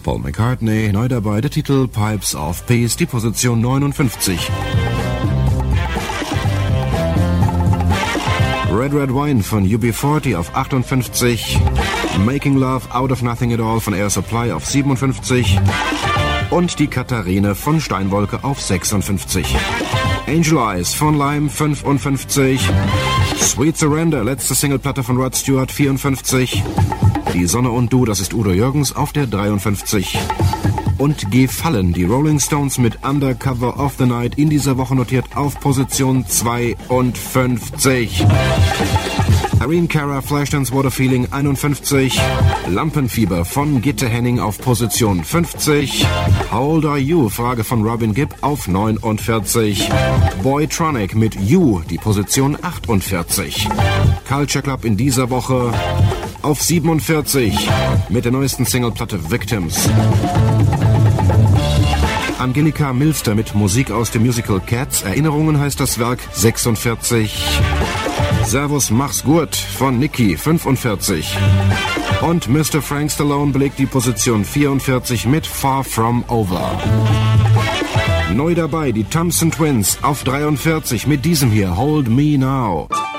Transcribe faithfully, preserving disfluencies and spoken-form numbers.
Paul McCartney, neu dabei der Titel Pipes of Peace, die Position neunundfünfzig. Red Red Wine von U B vierzig auf achtundfünfzig. Making Love Out of Nothing at All von Air Supply auf siebenundfünfzig. Und die Katharine von Steinwolke auf sechsundfünfzig. Angel Eyes von Lime fünfundfünfzig. Sweet Surrender, letzte Singleplatte von Rod Stewart vierundfünfzig. Die Sonne und Du, das ist Udo Jürgens auf der dreiundfünfzig. Und Gefallen, die Rolling Stones mit Undercover of the Night in dieser Woche notiert auf Position zweiundfünfzig. Irene Cara, Flashdance What a Feeling einundfünfzig. Lampenfieber von Gitte Henning auf Position fünfzig. How Old Are You? Frage von Robin Gibb auf neunundvierzig. Boytronic mit You, die Position achtundvierzig. Culture Club in dieser Woche auf siebenundvierzig mit der neuesten Singleplatte Victims. Angelika Milster mit Musik aus dem Musical Cats. Erinnerungen heißt das Werk sechsundvierzig. Servus, mach's gut von Nicky fünfundvierzig. Und Mister Frank Stallone belegt die Position vierundvierzig mit Far From Over. Neu dabei die Thompson Twins auf dreiundvierzig mit diesem hier Hold Me Now.